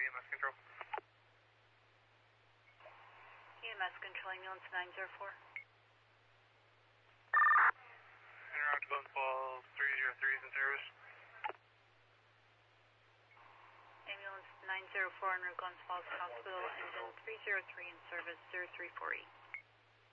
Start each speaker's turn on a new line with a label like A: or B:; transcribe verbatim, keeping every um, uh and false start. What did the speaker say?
A: M S control.
B: E M S control, ambulance nine zero four.
A: Interact Glens Falls three zero three is in service.
B: Ambulance nine zero four en route Glens Falls Hospital, engine three zero three in service, zero three four eight.